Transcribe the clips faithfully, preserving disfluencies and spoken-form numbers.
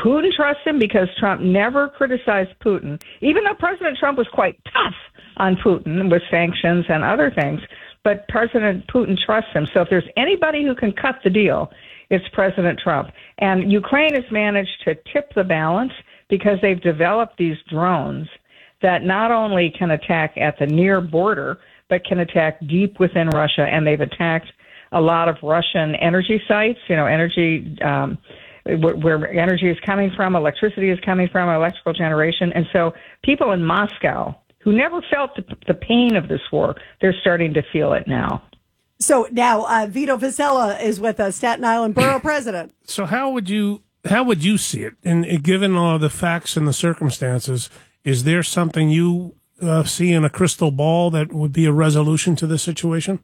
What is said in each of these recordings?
Putin trusts him because Trump never criticized Putin, even though President Trump was quite tough on Putin with sanctions and other things. But President Putin trusts him. So if there's anybody who can cut the deal, it's President Trump. And Ukraine has managed to tip the balance because they've developed these drones that not only can attack at the near border, but can attack deep within Russia. And they've attacked a lot of Russian energy sites, you know, energy um, where, where energy is coming from, electricity is coming from, electrical generation. And so people in Moscow who never felt the, the pain of this war, they're starting to feel it now. So now uh, Vito Vasella is with us, Staten Island Borough President. So how would you how would you see it? And given all the facts and the circumstances, is there something you uh, see in a crystal ball that would be a resolution to the situation?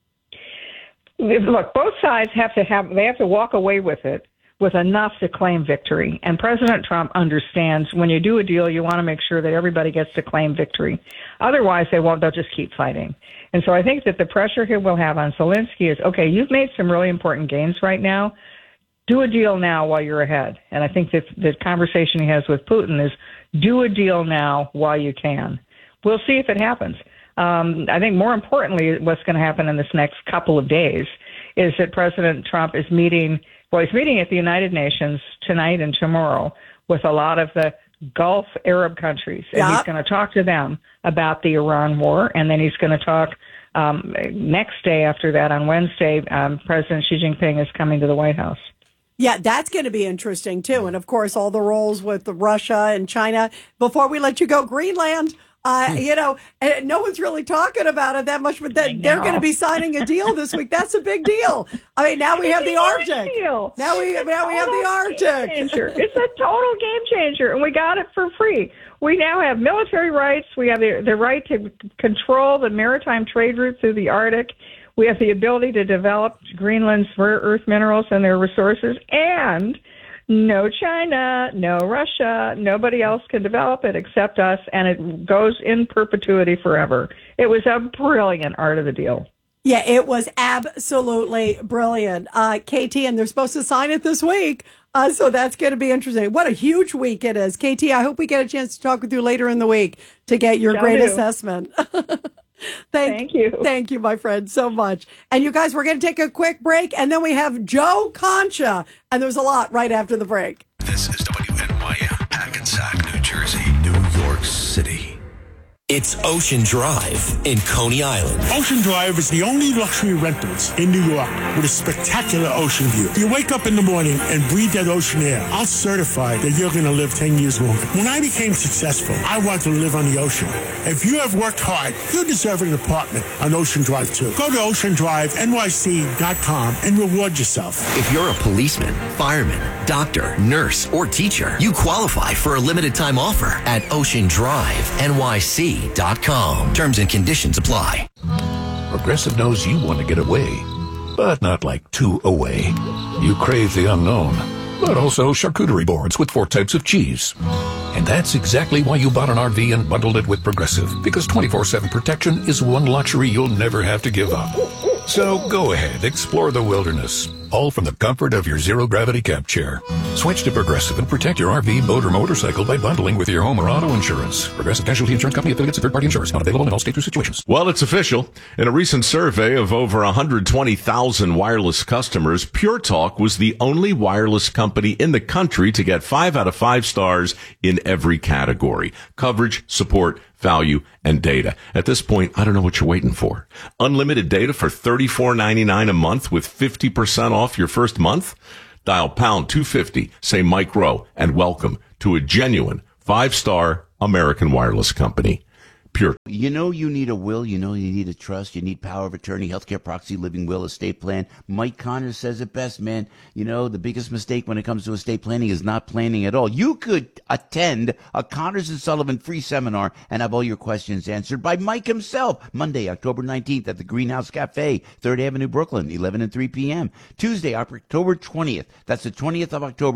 Look, both sides have to have they have to walk away with it with enough to claim victory. And President Trump understands when you do a deal, you want to make sure that everybody gets to claim victory. Otherwise, they won't. They'll just keep fighting. And so I think that the pressure he will have on Zelensky is, okay, you've made some really important gains right now. Do a deal now while you're ahead. And I think that the conversation he has with Putin is do a deal now while you can. We'll see if it happens. Um, I think more importantly, what's going to happen in this next couple of days is that President Trump is meeting, well, he's meeting at the United Nations tonight and tomorrow with a lot of the Gulf Arab countries. And yeah. he's going to talk to them about the Iran war. And then he's going to talk um, next day after that on Wednesday, um, President Xi Jinping is coming to the White House. Yeah, that's going to be interesting, too. And, of course, all the roles with the Russia and China. Before we let you go, Greenland, uh, you know, and no one's really talking about it that much, but that they're going to be signing a deal this week. That's a big deal. I mean, now we have the Arctic. Deal. Now we, now we have the Arctic. It's a total game changer, and we got it for free. We now have military rights. We have the, the right to control the maritime trade route through the Arctic. We have the ability to develop Greenland's rare earth minerals and their resources, and no China, no Russia, nobody else can develop it except us, and it goes in perpetuity forever. It was a brilliant art of the deal. Yeah, it was absolutely brilliant. Uh, K T, and they're supposed to sign it this week, uh, so that's going to be interesting. What a huge week it is. K T, I hope we get a chance to talk with you later in the week to get your Shall great do. assessment. Thank, Thank you. Thank you, my friend, so much. And you guys, we're going to take a quick break, and then we have Joe Concha, and there's a lot right after the break. This is W N Y M, Hackensack, New Jersey, New York City. It's Ocean Drive in Coney Island. Ocean Drive is the only luxury rentals in New York with a spectacular ocean view. You wake up in the morning and breathe that ocean air. I'll certify that you're going to live ten years longer. When I became successful, I wanted to live on the ocean. If you have worked hard, you deserve an apartment on Ocean Drive too. Go to ocean drive N Y C dot com and reward yourself. If you're a policeman, fireman, doctor, nurse, or teacher, you qualify for a limited time offer at ocean drive N Y C dot com. Terms and conditions apply. Progressive knows you want to get away, but not like too away. You crave the unknown, but also charcuterie boards with four types of cheese. And that's exactly why you bought an R V and bundled it with Progressive, because twenty-four seven protection is one luxury you'll never have to give up. So go ahead, explore the wilderness, all from the comfort of your zero-gravity camp chair. Switch to Progressive and protect your R V, boat, or motorcycle by bundling with your home or auto insurance. Progressive Casualty Insurance Company affiliates and third-party insurers. Not available in all states or situations. Well, it's official. In a recent survey of over one hundred twenty thousand wireless customers, Pure Talk was the only wireless company in the country to get five out of five stars in every category: coverage, support, value, and data. At this point, I don't know what you're waiting for. Unlimited data for thirty-four ninety-nine a month with fifty percent off your first month? Dial pound two fifty, say Mike Rowe, and welcome to a genuine five-star American wireless company. Pure. You know you need a will, you know you need a trust, you need power of attorney, healthcare proxy, living will, estate plan. Mike Connors says it best, man. You know, the biggest mistake when it comes to estate planning is not planning at all. You could attend a Connors and Sullivan free seminar and have all your questions answered by Mike himself. Monday, October nineteenth at the Greenhouse Cafe, third Avenue, Brooklyn, eleven and three p.m. Tuesday, October twentieth. That's the twentieth of October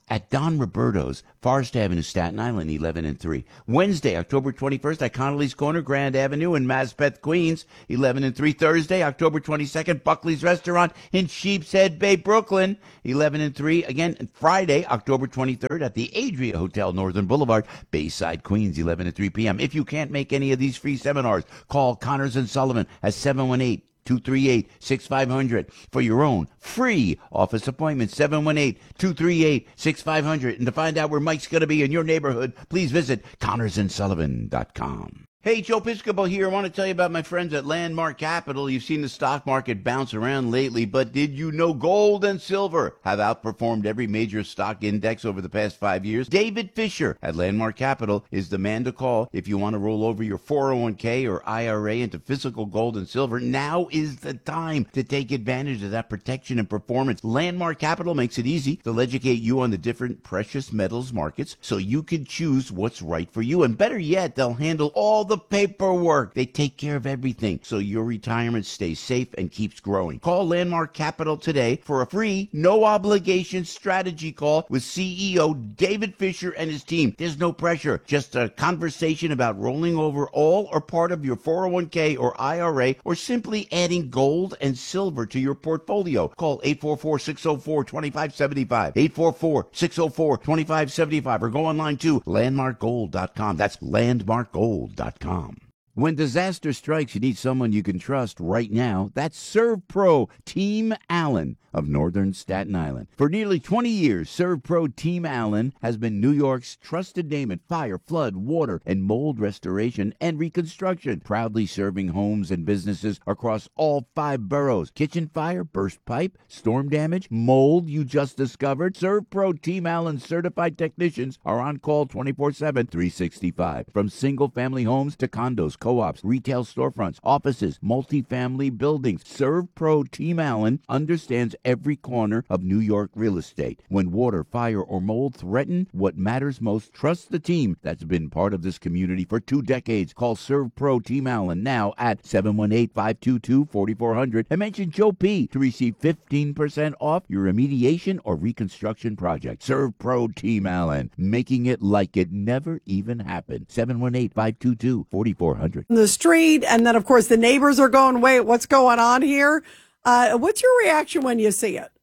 at Don Roberto's, Forest Avenue, Staten Island, eleven and three. Wednesday, October twenty-first, at Connolly's Corner, Grand Avenue in Maspeth, Queens, eleven and three. Thursday, October twenty-second, Buckley's Restaurant in Sheepshead Bay, Brooklyn, eleven and three. Again, Friday, October twenty-third, at the Adria Hotel, Northern Boulevard, Bayside, Queens, eleven and three p.m. If you can't make any of these free seminars, call Connors and Sullivan at seven one eight, two three eight, six five zero zero for your own free office appointment, seven one eight, two three eight, six five zero zero. And to find out where Mike's going to be in your neighborhood, please visit connors and sullivan dot com. Hey, Joe Piscopo here. I want to tell you about my friends at Landmark Capital. You've seen the stock market bounce around lately, but did you know gold and silver have outperformed every major stock index over the past five years? David Fisher at Landmark Capital is the man to call if you want to roll over your four oh one k or I R A into physical gold and silver. Now is the time to take advantage of that protection and performance. Landmark Capital makes it easy. They'll educate you on the different precious metals markets so you can choose what's right for you. And better yet, they'll handle all the paperwork. They take care of everything so your retirement stays safe and keeps growing. Call Landmark Capital today for a free, no obligation strategy call with C E O David Fisher and his team. There's no pressure, just a conversation about rolling over all or part of your four oh one k or I R A, or simply adding gold and silver to your portfolio. Call eight four four, six oh four, two five seven five, eight four four, six oh four, two five seven five, or go online to landmark gold dot com. That's landmark gold dot com. When disaster strikes, you need someone you can trust right now. That's ServPro Team Allen of Northern Staten Island. For nearly twenty years, ServPro Team Allen has been New York's trusted name in fire, flood, water, and mold restoration and reconstruction, proudly serving homes and businesses across all five boroughs. Kitchen fire, burst pipe, storm damage, mold you just discovered. ServPro Team Allen certified technicians are on call twenty-four seven, three sixty-five. From single-family homes to condos, co-ops, retail storefronts, offices, multifamily buildings, ServPro Team Allen understands every corner of New York real estate. When water, fire, or mold threaten what matters most, trust the team that's been part of this community for two decades. Call ServPro Team Allen now at seven one eight, five two two, four four zero zero and mention Joe P to receive fifteen percent off your remediation or reconstruction project. ServPro Team Allen, making it like it never even happened. seven one eight, five two two, four four zero zero. The street, and then, of course, the neighbors are going, wait, what's going on here? Uh, what's your reaction when you see it?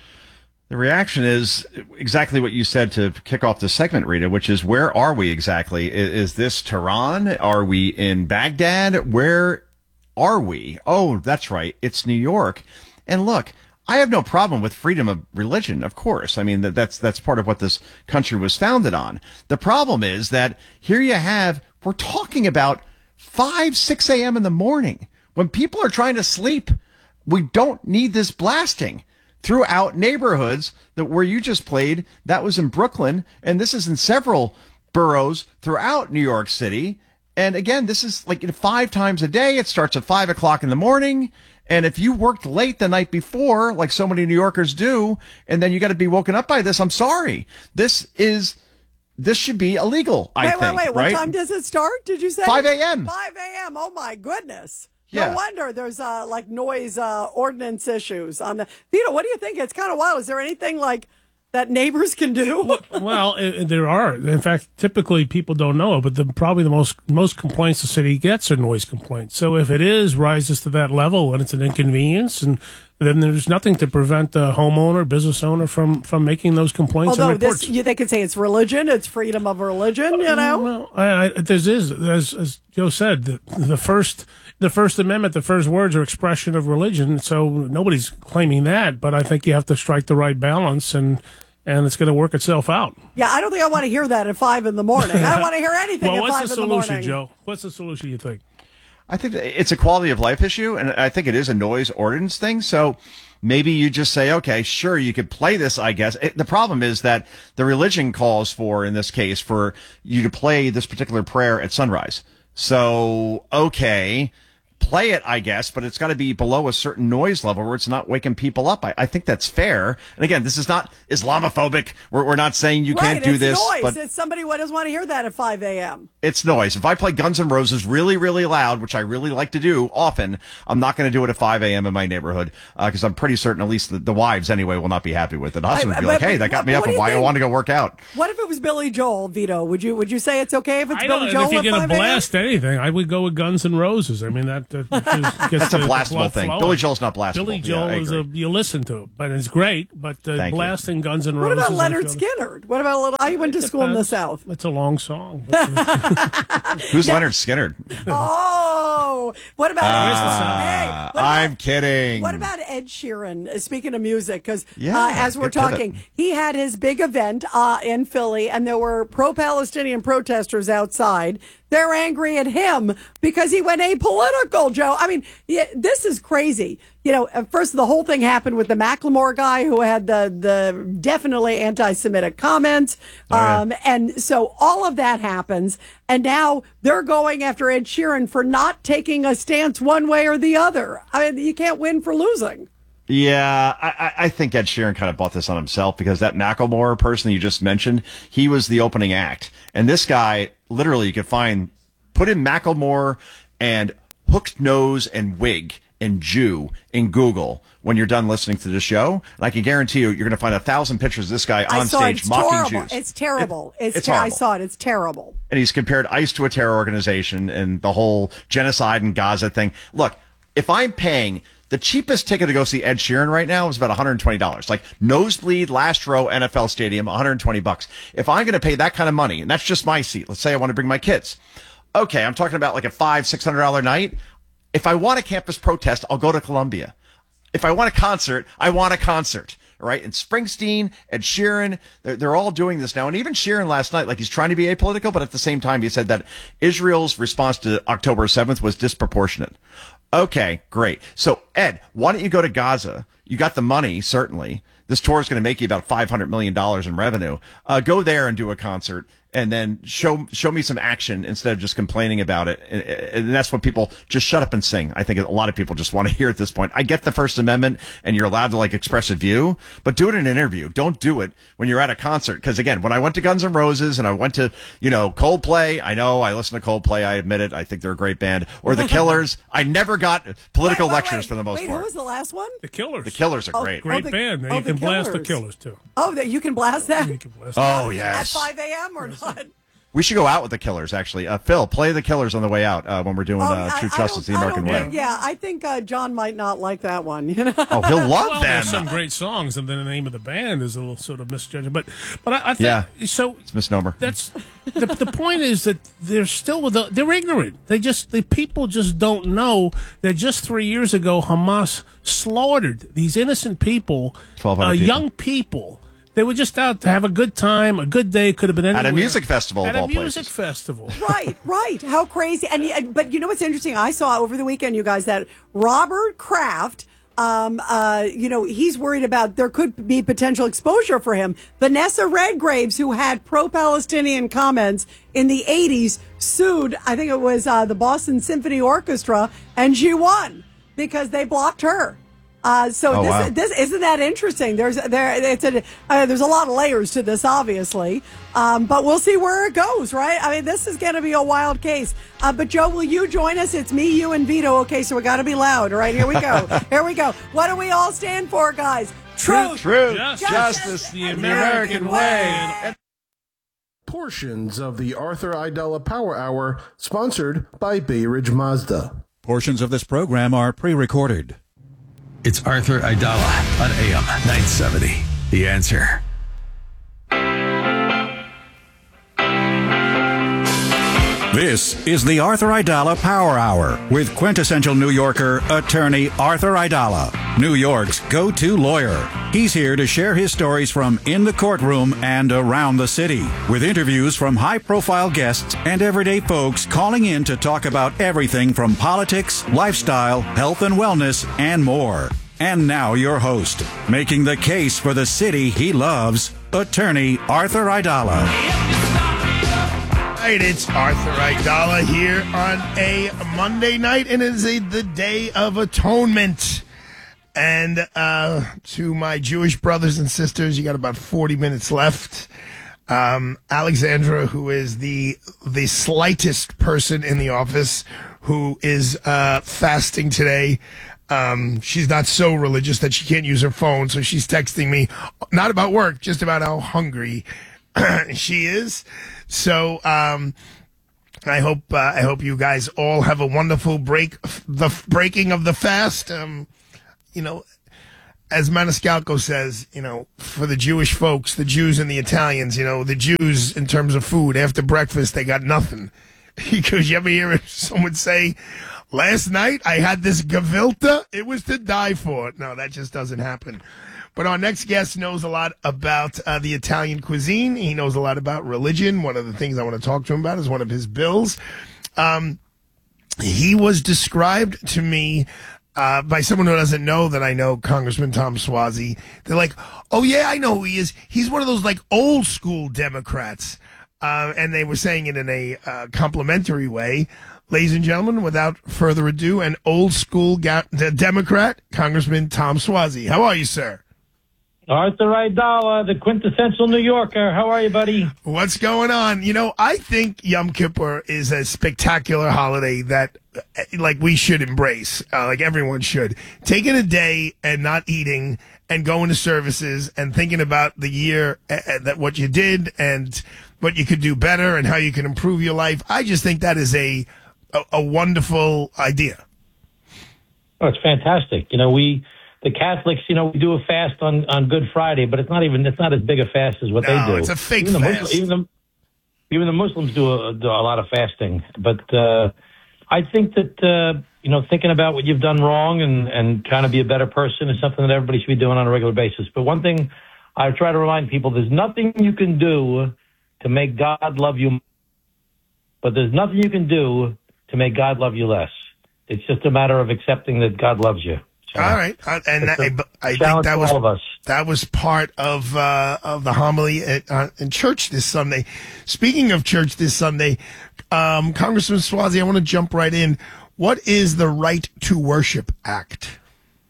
The reaction is exactly what you said to kick off the segment, Rita, which is, where are we exactly? Is, is this Tehran? Are we in Baghdad? Where are we? Oh, that's right. It's New York. And look, I have no problem with freedom of religion, of course. I mean, that, that's that's part of what this country was founded on. The problem is that here you have, we're talking about five, six a.m. in the morning when people are trying to sleep. We don't need this blasting throughout neighborhoods that where you just played. That was in Brooklyn, and this is in several boroughs throughout New York City. And again, this is like five times a day. It starts at five o'clock in the morning. And if you worked late the night before, like so many New Yorkers do, and then you got to be woken up by this, I'm sorry. This is, this should be illegal, I wait, think. Wait, wait, wait. Right? What time does it start, did you say? five a.m. five a.m. Oh, my goodness. Yeah. No wonder there's uh, like noise uh, ordinance issues on the. Vito, what do you think? It's kind of wild. Is there anything like that neighbors can do? Well, it, there are. In fact, typically people don't know, but the, probably the most most complaints the city gets are noise complaints. So if it is rises to that level and it's an inconvenience, and then there's nothing to prevent the homeowner, business owner from, from making those complaints. Although and reports. this, you, they could say it's religion, it's freedom of religion, you know. Well, I, I, this is, as, as Joe said, the, the first. The First Amendment, the first words are expression of religion, so nobody's claiming that, but I think you have to strike the right balance, and and it's going to work itself out. Yeah, I don't think I want to hear that at five in the morning. I don't want to hear anything well, at five what's the in the morning. solution, Joe? What's the solution, you think? I think it's a quality of life issue, and I think it is a noise ordinance thing, so maybe you just say, okay, sure, you could play this, I guess. It, the problem is that the religion calls for, in this case, for you to play this particular prayer at sunrise. So, okay, play it, I guess, but it's got to be below a certain noise level where it's not waking people up. I, I think that's fair. And again, this is not Islamophobic. We're, we're not saying you right, can't do it's this. Noise. But it's somebody who doesn't want to hear that at five a.m. It's noise. If I play Guns N' Roses really, really loud, which I really like to do often, I'm not going to do it at five a.m. in my neighborhood because uh, I'm pretty certain at least the, the wives anyway will not be happy with it. The husband would be I, like, but, hey, that got me up and why I want to go work out. What if it was Billy Joel, Vito? Would you would you say it's okay if it's I Billy Joel? If you're going to blast anything, I would go with Guns N' Roses. I mean, that, that just gets That's a the blastable blood thing. flowing. Billy Joel's not blastable. Billy Joel yeah, is a, you listen to it, but it's great. But uh, blasting Guns N' Roses. What about Leonard like, Skinner? What about little? I went to school in the South. It's a long song. Who's Leonard Skinner? Oh, what about? Uh, hey, what about, I'm kidding. What about Ed Sheeran? uh, Speaking of music, because Yeah, uh, as we're get to talking, he had his big event uh, in Philly, and there were pro-Palestinian protesters outside. They're angry at him because he went apolitical, Joe. I mean, yeah, this is crazy. You know, at first the whole thing happened with the Macklemore guy who had the the definitely anti-Semitic comments. Oh, yeah. um, and so all of that happens. And now they're going after Ed Sheeran for not taking a stance one way or the other. I mean, you can't win for losing. Yeah, I, I think Ed Sheeran kind of bought this on himself because that Macklemore person you just mentioned, he was the opening act. And this guy, literally, you could find, put in Macklemore and hooked nose and wig and Jew in Google when you're done listening to the show. And I can guarantee you, you're going to find a thousand pictures of this guy I on saw stage it. It's mocking terrible. Jews. It's terrible. It, it's it's ter- I horrible. saw it. It's terrible. And he's compared ICE to a terror organization and the whole genocide in Gaza thing. Look, if I'm paying... The cheapest ticket to go see Ed Sheeran right now is about one hundred twenty dollars. Like nosebleed, last row, N F L stadium, one hundred twenty bucks. If I'm going to pay that kind of money, and that's just my seat, let's say I want to bring my kids. Okay, I'm talking about like a five, six hundred dollar night. If I want a campus protest, I'll go to Columbia. If I want a concert, I want a concert. Right? And Springsteen, Ed Sheeran, they're, they're all doing this now. And even Sheeran last night, like he's trying to be apolitical, but at the same time, he said that Israel's response to October seventh was disproportionate. Okay, great. So, Ed, why don't you go to Gaza? You got the money, certainly. This tour is going to make you about five hundred million dollars in revenue. Uh, go there and do a concert and then show show me some action instead of just complaining about it. And, and that's what people just shut up and sing. I think a lot of people just want to hear at this point. I get the First Amendment and you're allowed to like express a view, but do it in an interview. Don't do it when you're at a concert. Because again, when I went to Guns N' Roses and I went to, you know, Coldplay, I know I listen to Coldplay. I admit it. I think they're a great band. Or the Killers. I never got political Wait, wait, lectures wait. for the most Wait, part. who was the last one? The Killers. The Killers are Oh, great. Great the- band. oh, you the can blast the Killers. Killers too. Oh, that you can blast that You can blast Oh, at yes. five a.m. or not? We should go out with the Killers, actually. Uh, Phil, play the Killers on the way out uh, when we're doing Oh, uh, I- True I Justice, the don't- I American don't Way. think- Yeah, I think uh, John might not like that one. You know? Oh, he'll love Well, them. there's some great songs, and then the name of the band is a little sort of misjudged. But, but I, I think Yeah. so. It's a misnomer. That's the the point is that they're still they're ignorant. They just the people just don't know that just three years ago Hamas slaughtered these innocent people, twelve uh, hundred people. young people. They were just out to have a good time, a good day. Could have been anywhere. At a music festival, At of a all music places. festival. Right, right. How crazy! And y- but you know what's interesting? I saw over the weekend, you guys, that Robert Kraft. Um, uh, you know, he's worried about there could be potential exposure for him. Vanessa Redgraves, who had pro-Palestinian comments in the eighties, sued. I think it was uh, the Boston Symphony Orchestra, and she won because they blocked her. Uh, so Oh, this, wow. this isn't that interesting. There's there it's a uh, there's a lot of layers to this, obviously, um, but we'll see where it goes. Right? I mean, this is going to be a wild case. Uh, but Joe, will you join us? It's me, you, and Vito. Okay, so we got to be loud. All right, here we go. Here we go. What do we all stand for, guys? Truth, Truth, Justice, justice, the and American way. Portions of the Arthur Idella Power Hour sponsored by Bay Ridge Mazda. Portions of this program are pre-recorded. It's Arthur Idala on A M nine seventy. The Answer. This is the Arthur Idala Power Hour with quintessential New Yorker, attorney Arthur Idala, New York's go-to lawyer. He's here to share his stories from in the courtroom and around the city, with interviews from high-profile guests and everyday folks calling in to talk about everything from politics, lifestyle, health and wellness, and more. And now your host, making the case for the city he loves, attorney Arthur Idala. Right, it's Arthur Idala here on a Monday night, and it is a, the Day of Atonement. And uh, to my Jewish brothers and sisters, you got about forty minutes left. Um, Alexandra, who is the the slightest person in the office, who is uh, fasting today. Um, she's not so religious that she can't use her phone, so she's texting me, not about work, just about how hungry she is. So um, I hope uh, I hope you guys all have a wonderful break, the breaking of the fast. Um, you know, as Maniscalco says, you know, for the Jewish folks, the Jews and the Italians, you know, the Jews in terms of food after breakfast, they got nothing. Because you ever hear someone say, last night I had this gavilta, it was to die for. No, that just doesn't happen. But our next guest knows a lot about uh, the Italian cuisine. He knows a lot about religion. One of the things I want to talk to him about is one of his bills. Um, he was described to me uh, by someone who doesn't know that I know Congressman Tom Suozzi. They're like, oh, yeah, I know who he is. He's one of those, like, old-school Democrats. Uh, and they were saying it in a uh, complimentary way. Ladies and gentlemen, without further ado, an old-school ga- Democrat, Congressman Tom Suozzi. How are you, sir? Arthur Aidala, the quintessential New Yorker. How are you, buddy? What's going on? You know, I think Yom Kippur is a spectacular holiday that, like, we should embrace. Uh, like, everyone should. Taking a day and not eating and going to services and thinking about the year, uh, that what you did and what you could do better and how you can improve your life. I just think that is a a, a wonderful idea. Oh, it's fantastic. You know, we, the Catholics, you know, we do a fast on, on Good Friday, but it's not even, it's not as big a fast as what no, they do. It's a fake even fast. The Muslim, even, the, even the Muslims do a, do a lot of fasting. But uh, I think that, uh, you know, thinking about what you've done wrong and, and trying to be a better person is something that everybody should be doing on a regular basis. But one thing I try to remind people, there's nothing you can do to make God love you, but there's nothing you can do to make God love you less. It's just a matter of accepting that God loves you. So, all right, uh, and that, I, I think that was all of us. that was part of uh, of the homily at, uh, in church this Sunday. Speaking of church this Sunday, um, Congressman Suozzi, I want to jump right in. What is the Right to Worship Act?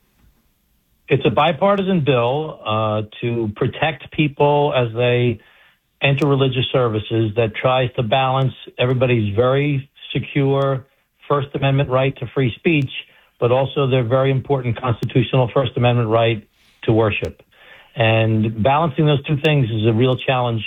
It's a bipartisan bill uh, to protect people as they enter religious services that tries to balance everybody's very secure First Amendment right to free speech, but also their very important constitutional First Amendment right to worship. And balancing those two things is a real challenge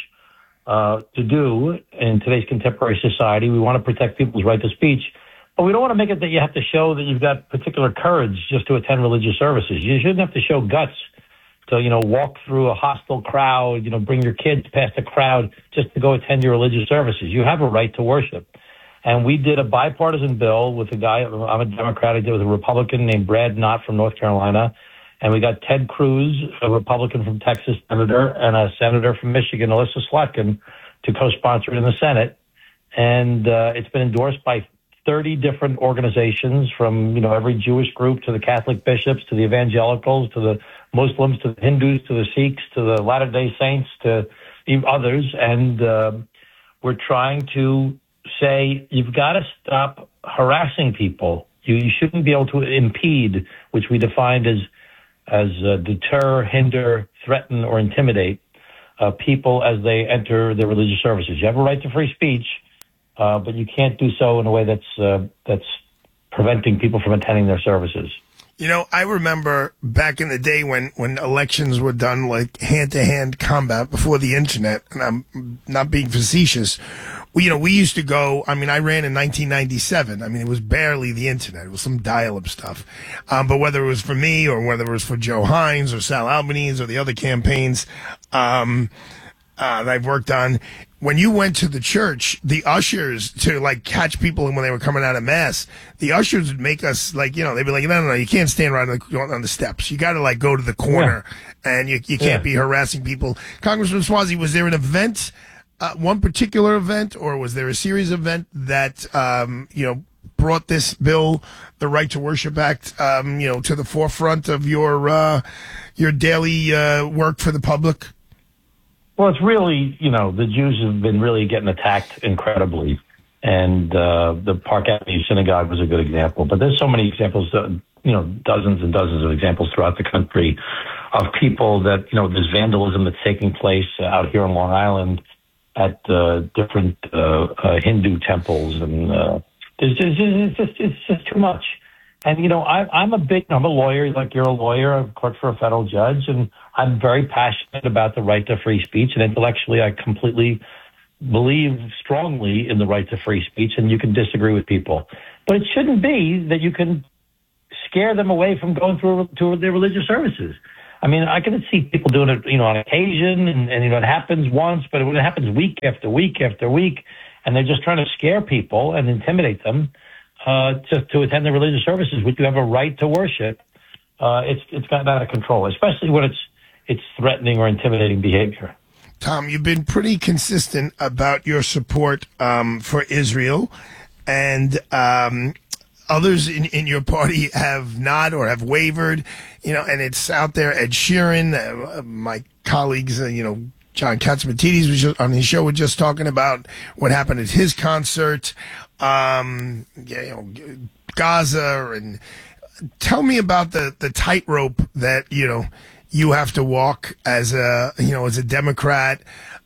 uh, to do in today's contemporary society. We want to protect people's right to speech, but we don't want to make it that you have to show that you've got particular courage just to attend religious services. You shouldn't have to show guts to, you know, walk through a hostile crowd, you know, bring your kids past a crowd just to go attend your religious services. You have a right to worship. And we did a bipartisan bill with a guy, I'm a Democrat, I did with a Republican named Brad Knott from North Carolina. And we got Ted Cruz, a Republican from Texas, senator, and a senator from Michigan, Alyssa Slotkin, to co-sponsor it in the Senate. And uh, it's been endorsed by thirty different organizations, from, you know, every Jewish group to the Catholic bishops, to the evangelicals, to the Muslims, to the Hindus, to the Sikhs, to the Latter-day Saints, to others. And uh, we're trying to say, you've got to stop harassing people. You, you shouldn't be able to impede, which we defined as as uh, deter, hinder, threaten, or intimidate uh, people as they enter their religious services. You have a right to free speech, uh, but you can't do so in a way that's uh, that's preventing people from attending their services. You know, I remember back in the day when, when elections were done like hand-to-hand combat before the internet, and I'm not being facetious. We, you know, we used to go, I mean, I ran in nineteen ninety-seven. I mean, it was barely the internet. It was some dial-up stuff. Um, but whether it was for me or whether it was for Joe Hines or Sal Albanese or the other campaigns um, uh, that I've worked on, when you went to the church, the ushers, to like catch people when they were coming out of mass, the ushers would make us like, you know, they'd be like, no, no, no, you can't stand right on the, on the steps. You got to like go to the corner, yeah. and you you can't yeah. be harassing people. Congressman Suozzi, was there an event, uh, one particular event, or was there a series of events that, um, you know, brought this bill, the Right to Worship Act, um, you know, to the forefront of your, uh, your daily, uh, work for the public? Well, it's really, you know, the Jews have been really getting attacked incredibly. And uh, the Park Avenue Synagogue was a good example. But there's so many examples, uh, you know, dozens and dozens of examples throughout the country of people that, you know, there's vandalism that's taking place out here on Long Island at uh, different uh, uh, Hindu temples, and uh, it's, just, it's just it's just too much. And you know, I, I'm a big I'm a lawyer, like you're a lawyer. I've worked for a federal judge, and I'm very passionate about the right to free speech. And intellectually, I completely believe strongly in the right to free speech. And you can disagree with people, but it shouldn't be that you can scare them away from going through to their religious services. I mean, I can see people doing it, you know, on occasion, and, and you know, it happens once, but when it happens week after week after week, and they're just trying to scare people and intimidate them uh, to, to attend the religious services, which you have a right to worship, uh, it's it's gotten out of control, especially when it's it's threatening or intimidating behavior. Tom, you've been pretty consistent about your support um, for Israel, and um, others in, in your party have not or have wavered, you know, and it's out there. Ed Sheeran, uh, my colleagues, uh, you know, John Katsimatidis was just, on his show, was just talking about what happened at his concert, um, you know, Gaza, and tell me about the, the tightrope that, you know, you have to walk as a, you know, as a Democrat,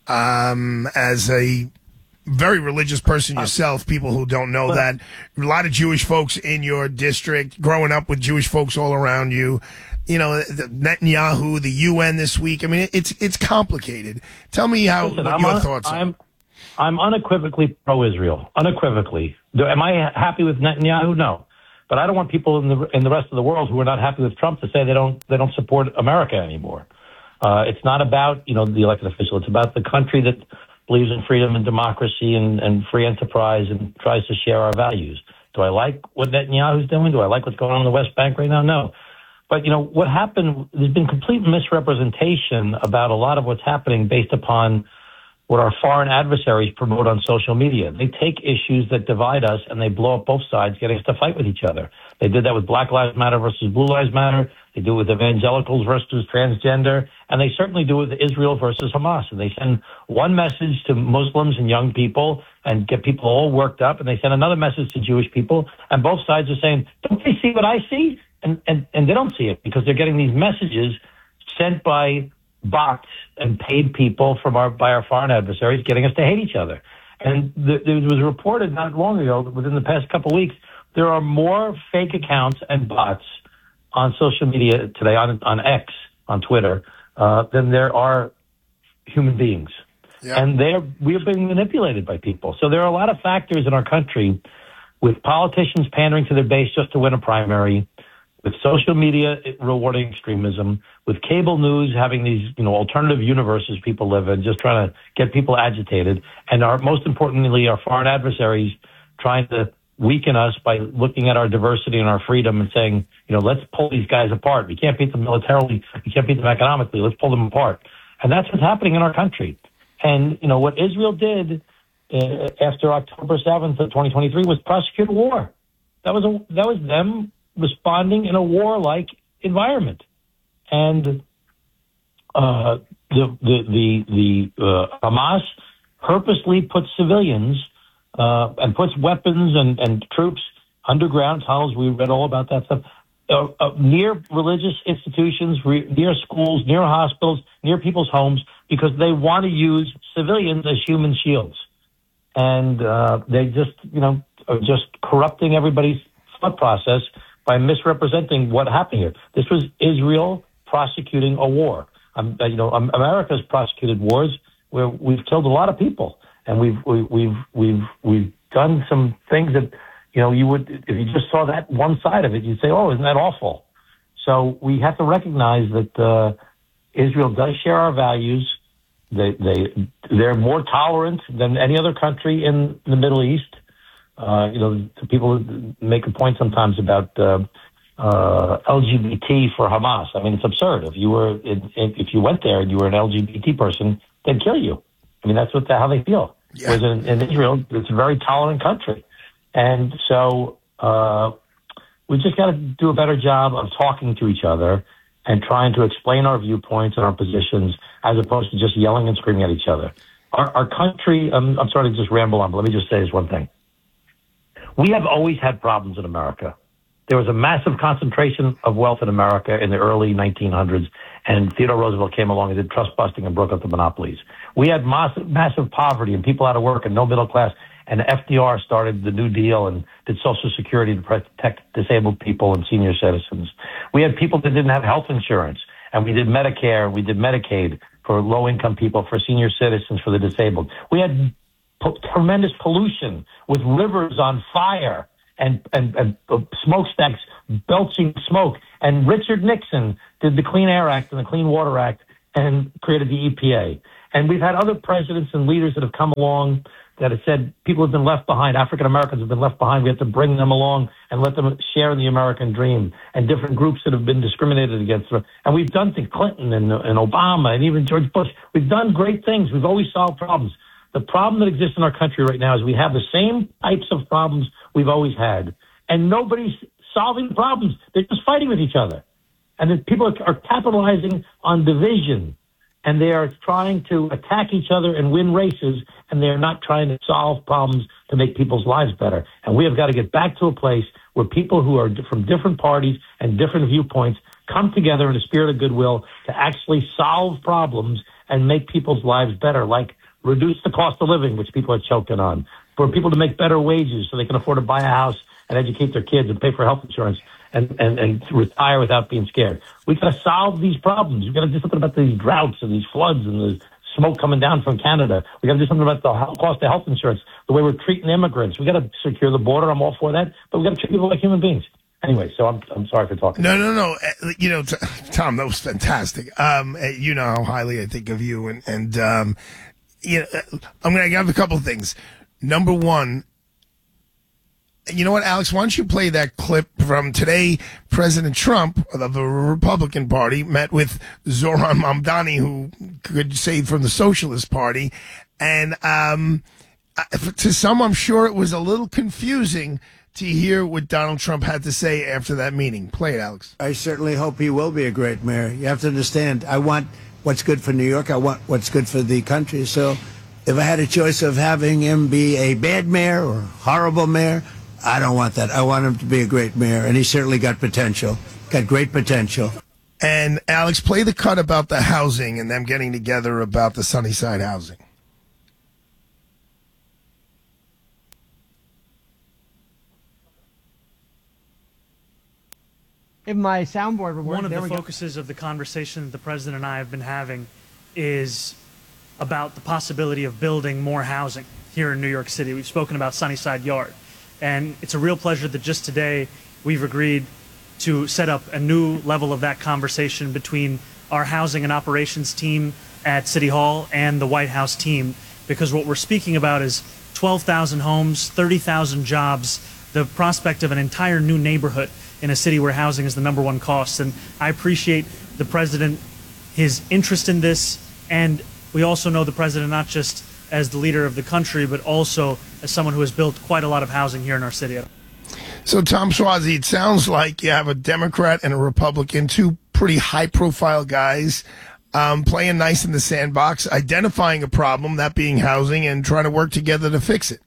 um, as a very religious person yourself, people who don't know that. A lot of Jewish folks in your district, growing up with Jewish folks all around you. You know, the Netanyahu, the U N this week. I mean, it's it's complicated. Tell me how Listen, what I'm your un- thoughts are. I'm, I'm unequivocally pro-Israel. Unequivocally. Do, am I happy with Netanyahu? No. But I don't want people in the in the rest of the world who are not happy with Trump to say they don't they don't support America anymore. Uh, it's not about, you know, the elected official. It's about the country that believes in freedom and democracy and, and free enterprise and tries to share our values. Do I like what Netanyahu's doing? Do I like what's going on in the West Bank right now? No. But, you know, what happened, there's been complete misrepresentation about a lot of what's happening based upon what our foreign adversaries promote on social media. They take issues that divide us and they blow up both sides, getting us to fight with each other. They did that with Black Lives Matter versus Blue Lives Matter. They do it with evangelicals versus transgender. And they certainly do it with Israel versus Hamas. And they send one message to Muslims and young people and get people all worked up. And they send another message to Jewish people. And both sides are saying, don't they see what I see? And, and, and they don't see it because they're getting these messages sent by bots and paid people from our by our foreign adversaries, getting us to hate each other. And th- there was reported not long ago, within the past couple of weeks, there are more fake accounts and bots on social media today, on on X, on Twitter, uh, than there are human beings. Yeah. And they're we're being manipulated by people. So there are a lot of factors in our country, with politicians pandering to their base just to win a primary, with social media rewarding extremism, with cable news having these, you know, alternative universes people live in, just trying to get people agitated, and our most importantly, our foreign adversaries trying to weaken us by looking at our diversity and our freedom and saying, you know, let's pull these guys apart. We can't beat them militarily. We can't beat them economically. Let's pull them apart. And that's what's happening in our country. And, you know, what Israel did uh, after October seventh of twenty twenty-three was prosecute war. That was a, that was them responding in a warlike environment. And uh, the the the, the uh, Hamas purposely puts civilians uh, and puts weapons and, and troops underground tunnels. We read all about that stuff. Uh, uh, near religious institutions, re- near schools, near hospitals, near people's homes, because they want to use civilians as human shields. And uh, they just, you know, are just corrupting everybody's thought process by misrepresenting what happened here. This was Israel prosecuting a war. Um, you know, um, America's prosecuted wars where we've killed a lot of people, and we've we, we've we've we've done some things that, you know, you would, if you just saw that one side of it, you'd say, "Oh, isn't that awful?" So we have to recognize that uh, Israel does share our values. They they they're more tolerant than any other country in the Middle East. Uh, you know, people make a point sometimes about uh, uh, L G B T for Hamas. I mean, it's absurd. If you were, in, if you went there and you were an L G B T person, they'd kill you. I mean, that's what the, how they feel. Yeah. Whereas in, in Israel, it's a very tolerant country, and so uh, we just got to do a better job of talking to each other and trying to explain our viewpoints and our positions, as opposed to just yelling and screaming at each other. Our, our country. Um, I'm sorry to just ramble on, but let me just say this one thing. We have always had problems in America. There was a massive concentration of wealth in America in the early nineteen hundreds, and Theodore Roosevelt came along and did trust busting and broke up the monopolies. We had massive, massive poverty and people out of work and no middle class, and F D R started the New Deal and did Social Security to protect disabled people and senior citizens. We had people that didn't have health insurance, and we did Medicare, we did Medicaid for low-income people, for senior citizens, for the disabled. We had po- tremendous pollution with rivers on fire and, and, and uh, smokestacks belching smoke. And Richard Nixon did the Clean Air Act and the Clean Water Act and created the E P A. And we've had other presidents and leaders that have come along that have said people have been left behind, African Americans have been left behind. We have to bring them along and let them share in the American dream, and different groups that have been discriminated against. And we've done things, Clinton and, and Obama and even George Bush. We've done great things. We've always solved problems. The problem that exists in our country right now is we have the same types of problems we've always had, and nobody's solving the problems. They're just fighting with each other. And then people are, are capitalizing on division, and they are trying to attack each other and win races, and they're not trying to solve problems to make people's lives better. And we have got to get back to a place where people who are from different parties and different viewpoints come together in a spirit of goodwill to actually solve problems and make people's lives better, like reduce the cost of living, which people are choking on, for people to make better wages so they can afford to buy a house and educate their kids and pay for health insurance and, and, and retire without being scared. We've got to solve these problems. We've got to do something about these droughts and these floods and the smoke coming down from Canada. We've got to do something about the cost of health insurance, the way we're treating immigrants. We've got to secure the border. I'm all for that. But we've got to treat people like human beings. Anyway, so I'm I'm sorry for talking. No, no, no. Uh, You know, t- Tom, that was fantastic. Um, uh, you know how highly I think of you, and and um, you know, uh, I'm going to have a couple of things. Number one, you know what, Alex? Why don't you play that clip from today? President Trump of the Republican Party met with Zoran Mamdani, who could say from the Socialist Party, and um, to some, I'm sure it was a little confusing to hear what Donald Trump had to say after that meeting. Play it, Alex. I certainly hope he will be a great mayor. You have to understand, I want what's good for New York. I want what's good for the country. So if I had a choice of having him be a bad mayor or horrible mayor, I don't want that. I want him to be a great mayor, and he certainly got potential, got great potential. And Alex, play the cut about the housing and them getting together about the Sunnyside housing. If my soundboard would work. One of there the we go. focuses of the conversation that the president and I have been having is about the possibility of building more housing here in New York City. We've spoken about Sunnyside Yard, and it's a real pleasure that just today we've agreed to set up a new level of that conversation between our housing and operations team at City Hall and the White House team, because what we're speaking about is twelve thousand homes, thirty thousand jobs, the prospect of an entire new neighborhood in a city where housing is the number one cost. And I appreciate the president, his interest in this, and we also know the president not just as the leader of the country, but also as someone who has built quite a lot of housing here in our city. So, Tom Suozzi, it sounds like you have a Democrat and a Republican, two pretty high-profile guys, um, playing nice in the sandbox, identifying a problem, that being housing, and trying to work together to fix it.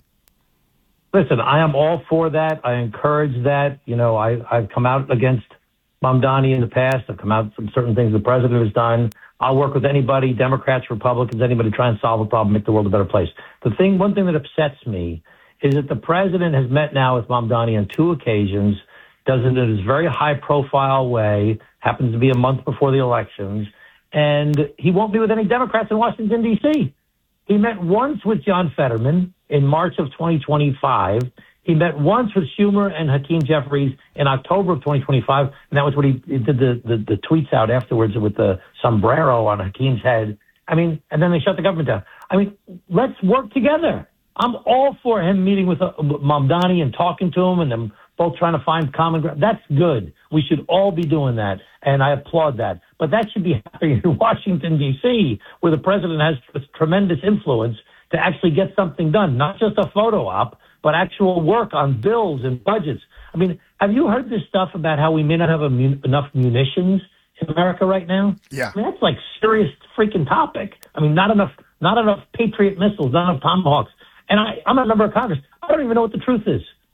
Listen, I am all for that. I encourage that. You know, I, I've come out against Mamdani in the past. I've come out from certain things the president has done. I'll work with anybody, Democrats, Republicans, anybody, to try and solve a problem, make the world a better place. The thing, one thing that upsets me is that the president has met now with Mamdani on two occasions, does it in a very high-profile way, happens to be a month before the elections, and he won't be with any Democrats in Washington, D C He met once with John Fetterman in March of twenty twenty-five. He met once with Schumer and Hakeem Jeffries in October of twenty twenty-five, and that was what he, he did the, the, the tweets out afterwards with the sombrero on Hakeem's head. I mean, and then they shut the government down. I mean, let's work together. I'm all for him meeting with uh, Mamdani and talking to him and them both trying to find common ground. That's good. We should all be doing that, and I applaud that. But that should be happening in Washington, D C, where the president has tremendous influence to actually get something done, not just a photo op, but actual work on bills and budgets. I mean, have you heard this stuff about how we may not have a mun- enough munitions in America right now? Yeah. I mean, that's like serious freaking topic. I mean, not enough, not enough Patriot missiles, not enough Tomahawks. And I, I'm a member of Congress. I don't even know what the truth is.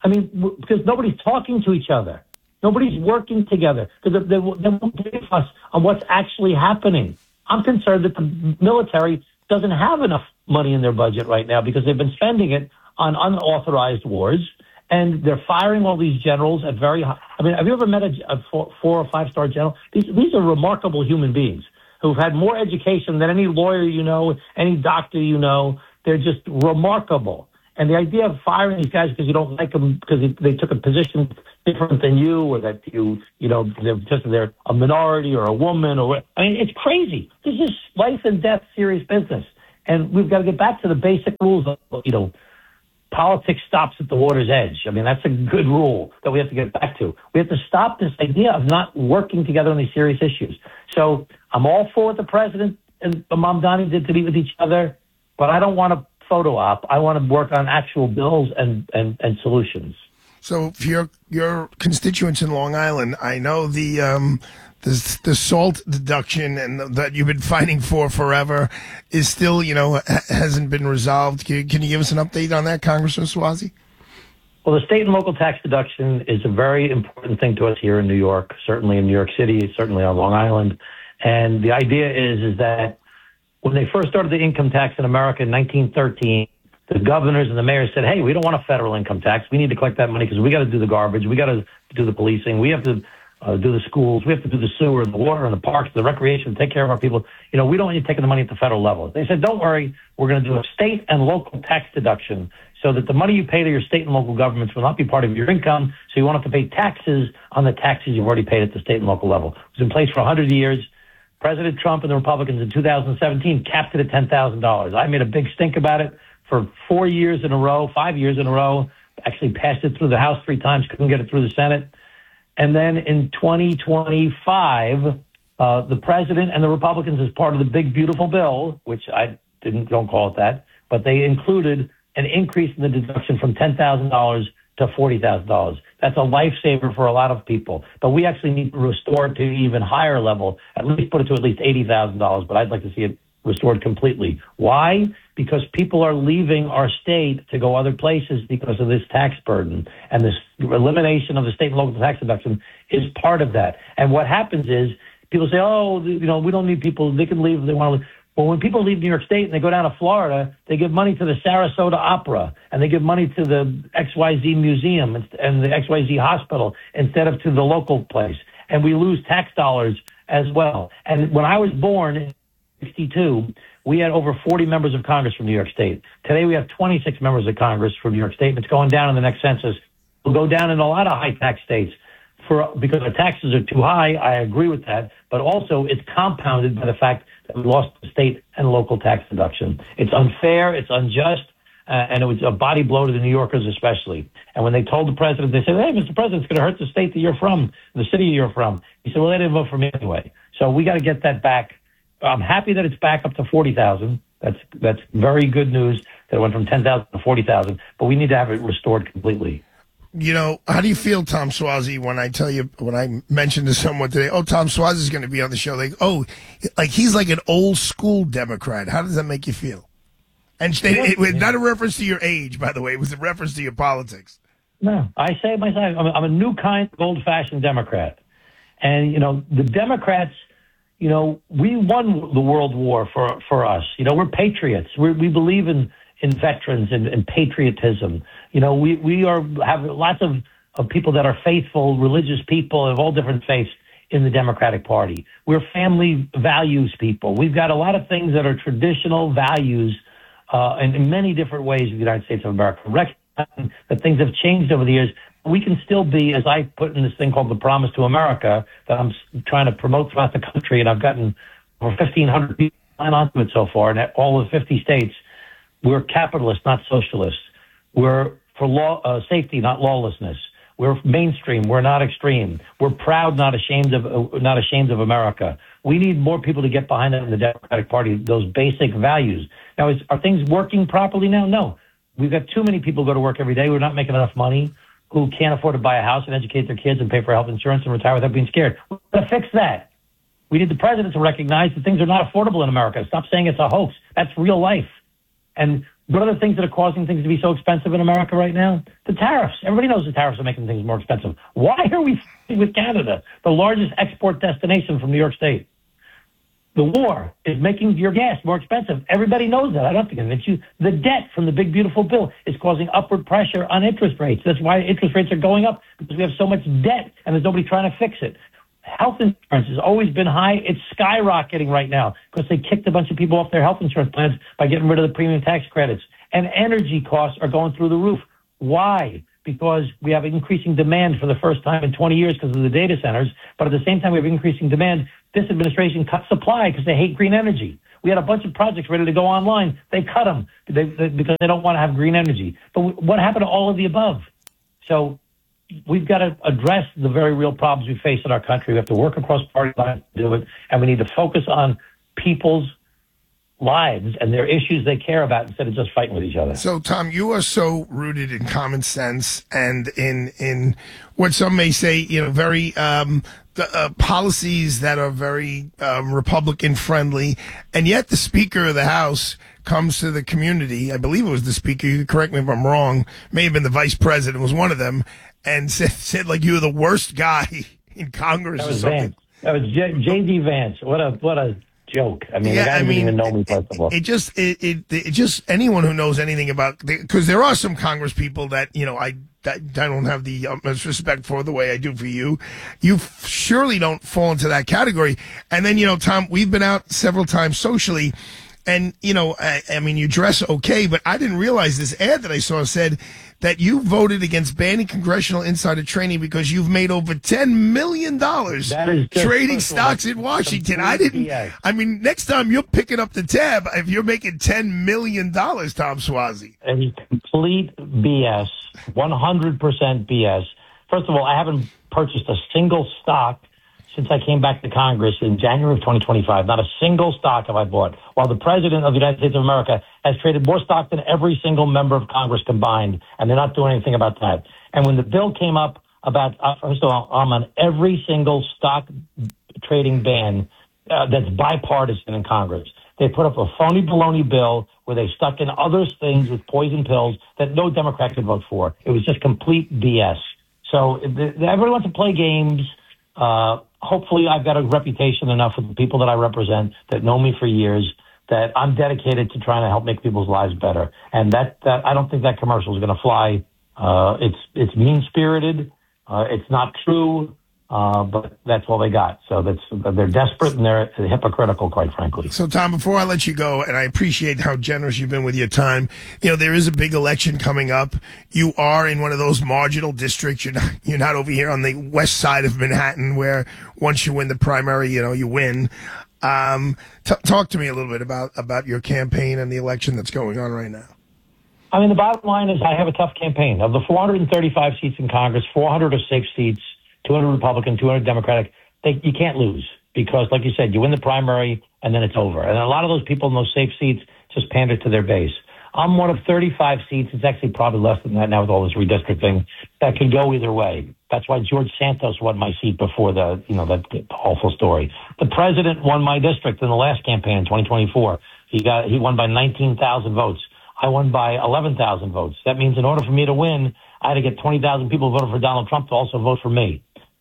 I mean, w- because nobody's talking to each other. Nobody's working together because they, they, they won't brief us on what's actually happening. I'm concerned that the military doesn't have enough money in their budget right now because they've been spending it on unauthorized wars, and they're firing all these generals at very high. I mean, have you ever met a, a four, four or five star general? These, these are remarkable human beings who've had more education than any lawyer you know, any doctor you know. They're just remarkable. And the idea of firing these guys because you don't like them because they, they took a position different than you, or that you, you know, they're just they're a minority or a woman, or I mean, it's crazy. This is life and death, serious business, and we've got to get back to the basic rules of, you know, politics stops at the water's edge. I mean, that's a good rule that we have to get back to. We have to stop this idea of not working together on these serious issues. So I'm all for what the president and Mamdani did to meet with each other, but I don't want to photo op. I want to work on actual bills and, and, and solutions. So for your your constituents in Long Island, I know the um, the, the salt deduction and the, that you've been fighting for forever is still, you know, ha- hasn't been resolved. Can, can you give us an update on that, Congressman Suozzi? Well, the state and local tax deduction is a very important thing to us here in New York, certainly in New York City, certainly on Long Island. And the idea is, is that when they first started the income tax in America in nineteen thirteen, the governors and the mayors said, hey, we don't want a federal income tax. We need to collect that money because we got to do the garbage. We got to do the policing. We have to uh, do the schools. We have to do the sewer, the water, and the parks, the recreation, take care of our people. You know, we don't need taking the money at the federal level. They said, don't worry. We're going to do a state and local tax deduction so that the money you pay to your state and local governments will not be part of your income, so you won't have to pay taxes on the taxes you've already paid at the state and local level. It was in place for one hundred years. President Trump and the Republicans in two thousand seventeen capped it at ten thousand dollars. I made a big stink about it for four years in a row, five years in a row, actually passed it through the House three times, couldn't get it through the Senate. And then in twenty twenty-five, uh, the president and the Republicans, as part of the big, beautiful bill, which I didn't, don't call it that, but they included an increase in the deduction from ten thousand dollars to forty thousand dollars. That's a lifesaver for a lot of people. But we actually need to restore it to an even higher level, at least put it to at least eighty thousand dollars, but I'd like to see it restored completely. Why? Because people are leaving our state to go other places because of this tax burden. And this elimination of the state and local tax deduction is part of that. And what happens is people say, oh, you know, we don't need people. They can leave if they want to leave. Well, when people leave New York State and they go down to Florida, they give money to the Sarasota Opera and they give money to the X Y Z Museum and the X Y Z Hospital instead of to the local place. And we lose tax dollars as well. And when I was born in sixty-two, we had over forty members of Congress from New York State. Today we have twenty-six members of Congress from New York State, and it's going down in the next census. It'll go down in a lot of high tax states for because our taxes are too high. I agree with that. But also it's compounded by the fact that we lost the state and local tax deduction. It's unfair, it's unjust, uh, and it was a body blow to the New Yorkers especially. And when they told the president, they said, hey, Mister President, it's going to hurt the state that you're from, the city you're from. He said, well, they didn't vote for me anyway. So we got to get that back. I'm happy that it's back up to forty thousand. That's that's very good news that it went from ten thousand to forty thousand, but we need to have it restored completely. You know, how do you feel, Tom Suozzi, when I tell you, when I mentioned to someone today, oh, Tom Suozzi is going to be on the show, like, oh, like he's like an old school Democrat. How does that make you feel? And they, it was not a reference to your age, by the way. It was a reference to your politics. No, I say myself, I'm a, I'm a new kind of old-fashioned Democrat. And, you know, the Democrats, you know, we won the World War for for us. You know, we're patriots. We're, we believe in, in veterans and, and patriotism. You know, we, we are have lots of, of people that are faithful, religious people of all different faiths in the Democratic Party. We're family values people. We've got a lot of things that are traditional values uh, in, in many different ways in the United States of America. Recognizing that things have changed over the years, we can still be, as I put in this thing called the Promise to America, that I'm trying to promote throughout the country, and I've gotten over fifteen hundred people sign on to it so far in all of the fifty states. We're capitalists, not socialists. We're for law, uh, safety, not lawlessness. We're mainstream. We're not extreme. We're proud, not ashamed of, uh, not ashamed of America. We need more people to get behind that in the Democratic Party, those basic values. Now, is, are things working properly now? No. We've got too many people go to work every day. We're not making enough money, who can't afford to buy a house and educate their kids and pay for health insurance and retire without being scared. We've got to fix that. We need the president to recognize that things are not affordable in America. Stop saying it's a hoax. That's real life. And what are the things that are causing things to be so expensive in America right now? The tariffs. Everybody knows the tariffs are making things more expensive. Why are we fighting with Canada, the largest export destination from New York State? The war is making your gas more expensive. Everybody knows that. I don't have to convince you. The debt from the big, beautiful bill is causing upward pressure on interest rates. That's why interest rates are going up, because we have so much debt and there's nobody trying to fix it. Health insurance has always been high. It's skyrocketing right now because they kicked a bunch of people off their health insurance plans by getting rid of the premium tax credits. And energy costs are going through the roof. Why? Because we have increasing demand for the first time in twenty years because of the data centers. But at the same time, we have increasing demand. This administration cut supply because they hate green energy. We had a bunch of projects ready to go online. They cut them they, they, because they don't want to have green energy. But what happened to all of the above? So we've got to address the very real problems we face in our country. We have to work across party lines to do it. And we need to focus on people's lives and their issues they care about instead of just fighting with each other. So, Tom, you are so rooted in common sense and in in what some may say, you know, very um, the, uh, policies that are very um, Republican friendly, and yet the Speaker of the House comes to the community. I believe it was the Speaker. You can correct me if I'm wrong. May have been the Vice President. Was one of them, and said, said like you were the worst guy in Congress that or was something. Vance. That was J D Vance. What a what a. joke. I mean, Yeah, the guy I didn't mean, even know me, first of all. It just, it, it, it just, anyone who knows anything about, because there are some Congress people that, you know, I, that I don't have the utmost respect for the way I do for you. You surely don't fall into that category. And then, you know, Tom, we've been out several times socially, and, you know, I, I mean, you dress okay, but I didn't realize this ad that I saw said that you voted against banning congressional insider trading because you've made over ten million dollars trading stocks in Washington. I didn't, B S. I mean, next time you're picking up the tab if you're making ten million dollars, Tom Suozzi. And complete B S, one hundred percent B S. First of all, I haven't purchased a single stock since I came back to Congress in January of twenty twenty-five. Not a single stock have I bought, while the President of the United States of America has traded more stock than every single member of Congress combined, and they're not doing anything about that. And when the bill came up about, uh, first of all, I'm on every single stock trading ban uh, that's bipartisan in Congress. They put up a phony baloney bill where they stuck in other things with poison pills that no Democrat could vote for. It was just complete B S. So the, the, everyone wants to play games. Uh, hopefully I've got a reputation enough with the people that I represent that know me for years that I'm dedicated to trying to help make people's lives better. And that, that I don't think that commercial is going to fly. Uh, it's, it's mean spirited. Uh, it's not true. Uh, but that's all they got. So that's, they're desperate and they're hypocritical, quite frankly. So, Tom, before I let you go, and I appreciate how generous you've been with your time, you know, there is a big election coming up. You are in one of those marginal districts. You're not, you're not over here on the west side of Manhattan where once you win the primary, you know, you win. Um, t- talk to me a little bit about, about your campaign and the election that's going on right now. I mean, the bottom line is I have a tough campaign. Of the four hundred thirty-five seats in Congress, four hundred are safe seats. two hundred Republican, two hundred Democratic, they, you can't lose because, like you said, you win the primary and then it's over. And a lot of those people in those safe seats just pander to their base. I'm one of thirty-five seats. It's actually probably less than that now with all this redistricting. That could go either way. That's why George Santos won my seat before the, you know, that awful story. The president won my district in the last campaign in twenty twenty-four. He got, he won by nineteen thousand votes. I won by eleven thousand votes. That means in order for me to win, I had to get twenty thousand people who voted for Donald Trump to also vote for me.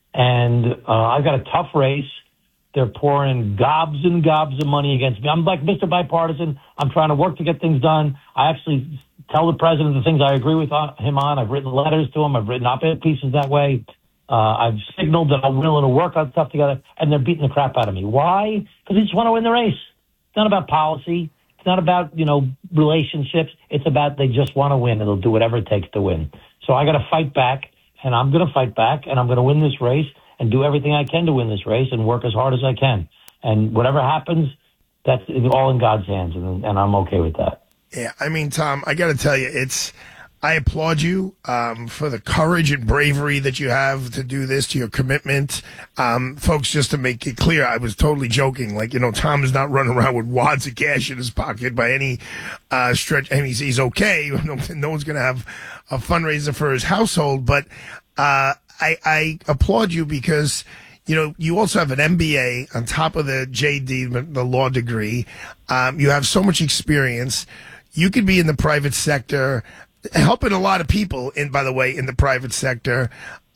And uh, I've got a tough race. They're pouring gobs and gobs of money against me. I'm like Mister Bipartisan. I'm trying to work to get things done. I actually tell the president the things I agree with him on. I've written letters to him. I've written op-ed pieces that way. Uh, I've signaled that I'm willing to work on stuff together, and they're beating the crap out of me. Why? Because they just want to win the race. It's not about policy. It's not about, you know, relationships. It's about they just want to win, and they'll do whatever it takes to win. So I got to fight back. And I'm going to fight back, and I'm going to win this race and do everything I can to win this race and work as hard as I can. And whatever happens, that's all in God's hands, and, and I'm okay with that. Yeah, I mean, Tom, I got to tell you, it's I applaud you um, for the courage and bravery that you have to do this, to your commitment. Um, folks, just to make it clear, I was totally joking. Like, you know, Tom is not running around with wads of cash in his pocket by any uh, stretch. I mean, he's, he's okay. No, no one's going to have a fundraiser for his household. But uh, I, I applaud you because, you know, you also have an M B A on top of the J D, the law degree. Um, you have so much experience. you could be in the private sector, helping a lot of people. In by the way, in the private sector.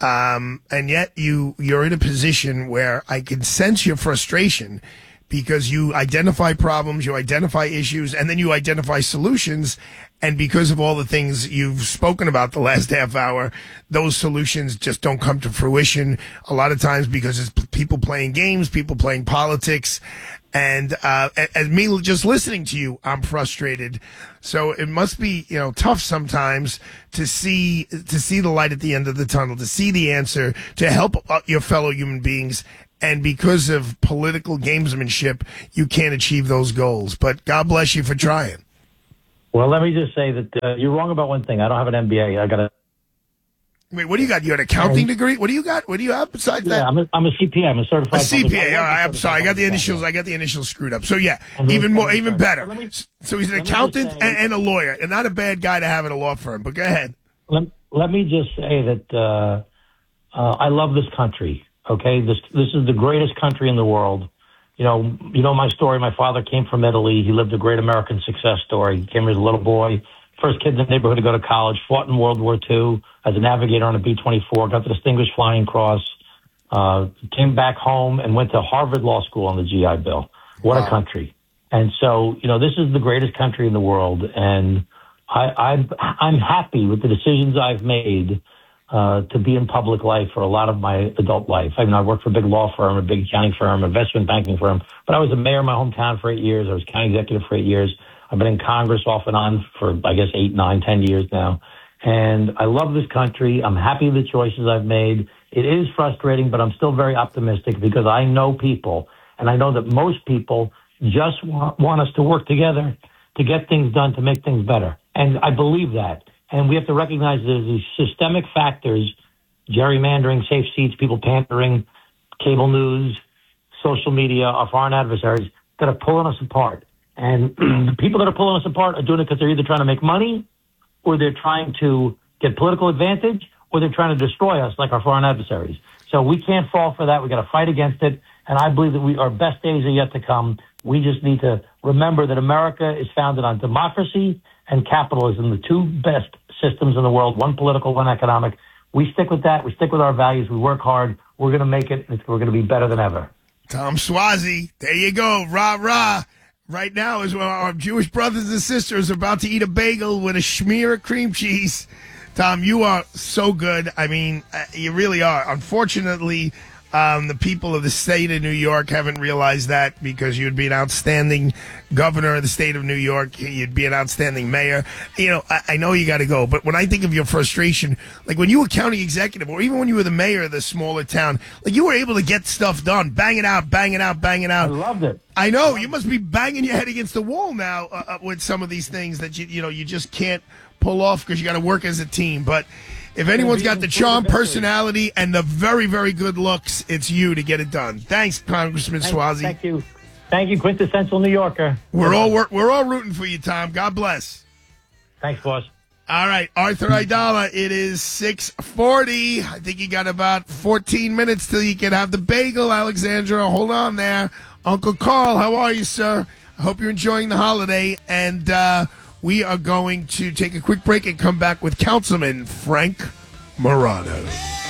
Um, and yet you, you're in a position where I can sense your frustration because you identify problems, you identify issues, and then you identify solutions. And because of all the things you've spoken about the last half hour, those solutions just don't come to fruition a lot of times because it's people playing games, people playing politics. And, uh, as me just listening to you, I'm frustrated. So it must be, you know, tough sometimes to see, to see the light at the end of the tunnel, to see the answer, to help your fellow human beings. And because of political gamesmanship, you can't achieve those goals. But God bless you for trying. Well, let me just say that uh, you're wrong about one thing. I don't have an M B A. I got a. Wait, what do you got? You got an accounting degree? What do you got? What do you have besides Yeah, that? I'm a, I'm a C P A. I'm a certified. A C P A. public- All right, I'm sorry. I got the initials. I got the initials screwed up. So yeah, even more, even better. So he's an accountant and, and a lawyer, and not a bad guy to have at a law firm. But go ahead. Let, let me just say that uh, uh, I love this country. Okay, this this is the greatest country in the world. You know, you know my story. My father came from Italy. He lived a great American success story. He came as a little boy, first kid in the neighborhood to go to college, fought in World War Two as a navigator on a B twenty-four, got the Distinguished Flying Cross, uh, came back home and went to Harvard Law School on the G I Bill. What wow. a country. And so, you know, this is the greatest country in the world. And I, I'm, I'm happy with the decisions I've made uh, to be in public life for a lot of my adult life. I mean, I worked for a big law firm, a big accounting firm, investment banking firm, but I was a mayor in my hometown for eight years. I was county executive for eight years. I've been in Congress off and on for, I guess, eight, nine, ten years now. And I love this country. I'm happy with the choices I've made. It is frustrating, but I'm still very optimistic because I know people, and I know that most people just want, want us to work together to get things done, to make things better. And I believe that. And we have to recognize there's these systemic factors, gerrymandering, safe seats, people pandering, cable news, social media, our foreign adversaries that are pulling us apart. And the people that are pulling us apart are doing it because they're either trying to make money or they're trying to get political advantage or they're trying to destroy us like our foreign adversaries. So we can't fall for that. We got to fight against it. And I believe that we, our best days are yet to come. We just need to remember that America is founded on democracy and capitalism, the two best systems in the world, one political, one economic. We stick with that. We stick with our values. We work hard. We're going to make it. We're going to be better than ever. Tom Suozzi, there you go. Rah, rah. Right now is when our Jewish brothers and sisters are about to eat a bagel with a schmear of cream cheese. Tom, you are so good. I mean, uh, you really are. Unfortunately, um, the people of the state of New York haven't realized that because you'd be an outstanding governor of the state of New York. You'd be an outstanding mayor. You know, I, I know you got to go, but when I think of your frustration, like when you were county executive or even when you were the mayor of the smaller town, like you were able to get stuff done, bang it out, bang it out, bang it out. I loved it. I know. You must be banging your head against the wall now uh, uh, with some of these things that you you know you just can't pull off because you got to work as a team. But if anyone's got the charm, personality, and the very, very good looks, it's you to get it done. Thanks, Congressman Thank, Suozzi. Thank you. Thank you, quintessential New Yorker. We're all we're, we're all rooting for you, Tom. God bless. Thanks, boss. All right, Arthur Aidala, it is six forty. I think you got about fourteen minutes till you can have the bagel, Alexandra. Hold on there. Uncle Carl, how are you, sir? I hope you're enjoying the holiday. And uh, we are going to take a quick break and come back with Councilman Frank Morano.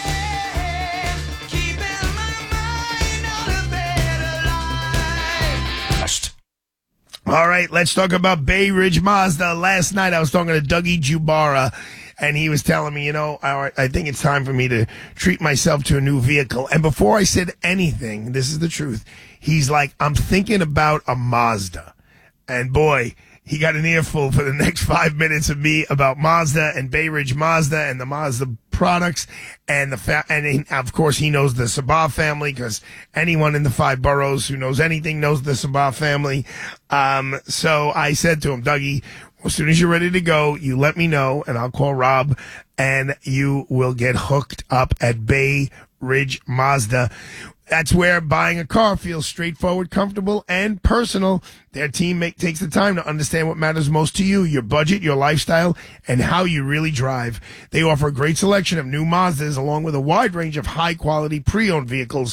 All right, let's talk about Bay Ridge Mazda. Last night I was talking to Dougie Jubara, and he was telling me, you know, I, I think it's time for me to treat myself to a new vehicle. And before I said anything, this is the truth, he's like, I'm thinking about a Mazda. And boy, he got an earful for the next five minutes of me about Mazda and Bay Ridge Mazda and the Mazda products. And the fa- and he, of course, he knows the Sabah family because anyone in the five boroughs who knows anything knows the Sabah family. Um, so I said to him, Dougie, as soon as you're ready to go, you let me know and I'll call Rob and you will get hooked up at Bay Ridge Mazda. That's where buying a car feels straightforward, comfortable, and personal. Their team make, takes the time to understand what matters most to you, your budget, your lifestyle, and how you really drive. They offer a great selection of new Mazdas along with a wide range of high-quality pre-owned vehicles,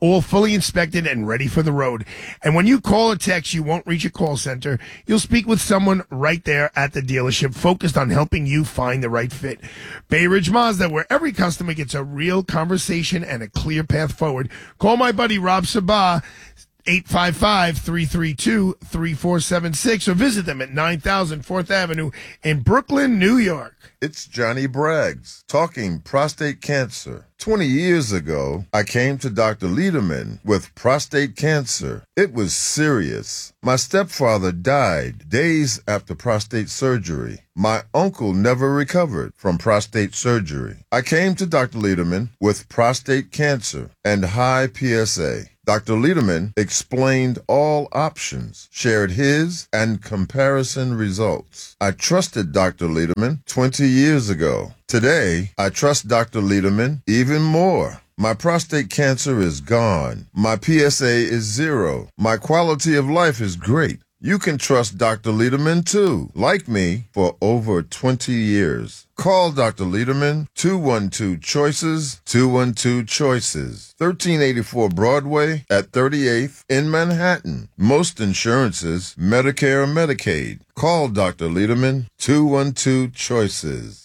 all fully inspected and ready for the road. And when you call or text, you won't reach a call center. You'll speak with someone right there at the dealership focused on helping you find the right fit. Bay Ridge Mazda, where every customer gets a real conversation and a clear path forward. Call my buddy Rob Sabah, eight five five, three three two, three four seven six, or visit them at nine thousand fourth Avenue in Brooklyn, New York. It's Johnny Braggs talking prostate cancer. twenty years ago, I came to Doctor Lederman with prostate cancer. It was serious. My stepfather died days after prostate surgery. My uncle never recovered from prostate surgery. I came to Doctor Lederman with prostate cancer and high P S A. Doctor Lederman explained all options, shared his and comparison results. I trusted Doctor Lederman twenty years ago. Today, I trust Doctor Lederman even more. My prostate cancer is gone. My P S A is zero. My quality of life is great. You can trust Doctor Lederman too, like me, for over twenty years. Call Doctor Lederman, two one two choices, two one two choices, thirteen eighty-four Broadway at thirty-eighth in Manhattan. Most insurances, Medicare or Medicaid. Call Doctor Lederman, two one two choices.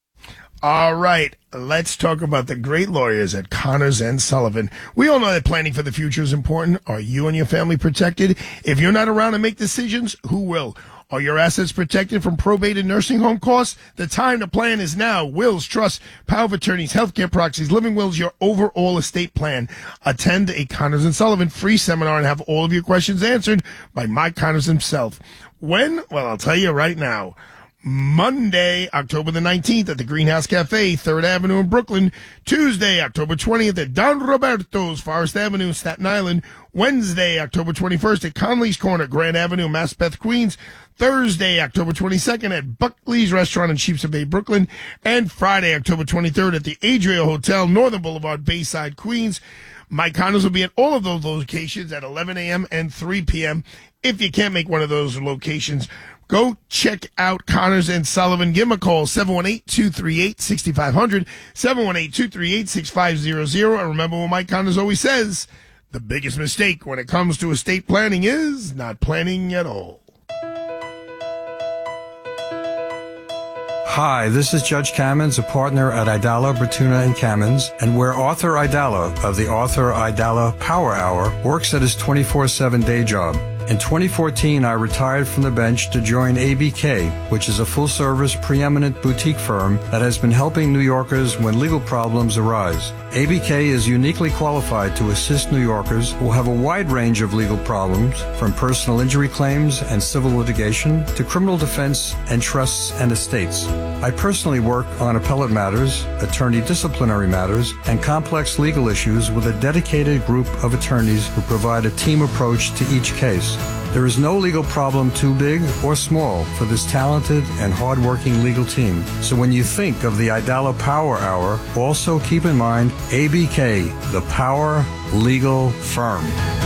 All right, let's talk about the great lawyers at Connors and Sullivan. We all know that planning for the future is important. Are you and your family protected? If you're not around to make decisions, who will? Are your assets protected from probate and nursing home costs? The time to plan is now. Wills, trusts, power of attorneys, healthcare proxies, living wills, your overall estate plan. Attend a Connors and Sullivan free seminar and have all of your questions answered by Mike Connors himself. When? Well, I'll tell you right now. Monday, October the nineteenth at the Greenhouse Cafe, third Avenue in Brooklyn. Tuesday, October twentieth at Don Roberto's, Forest Avenue, Staten Island. Wednesday, October twenty-first at Conley's Corner, Grand Avenue, Maspeth, Queens. Thursday, October twenty-second at Buckley's Restaurant in Sheepshead Bay, Brooklyn. And Friday, October twenty-third at the Adria Hotel, Northern Boulevard, Bayside, Queens. Mike Connors will be at all of those locations at eleven a.m. and three p.m. If you can't make one of those locations, go check out Connors and Sullivan. Give them a call, seven one eight, two three eight, six five zero zero, seven one eight, two three eight, six five zero zero. And remember what Mike Connors always says, the biggest mistake when it comes to estate planning is not planning at all. Hi, this is Judge Kamins, a partner at Idala, Bertuna and Kamins, and where Arthur Idala of the Arthur Idala Power Hour works at his twenty-four seven day job. In twenty fourteen, I retired from the bench to join A B K, which is a full-service, preeminent boutique firm that has been helping New Yorkers when legal problems arise. A B K is uniquely qualified to assist New Yorkers who have a wide range of legal problems, from personal injury claims and civil litigation to criminal defense and trusts and estates. I personally work on appellate matters, attorney disciplinary matters, and complex legal issues with a dedicated group of attorneys who provide a team approach to each case. There is no legal problem too big or small for this talented and hardworking legal team. So when you think of the Idala Power Hour, also keep in mind A B K, the Power Legal Firm.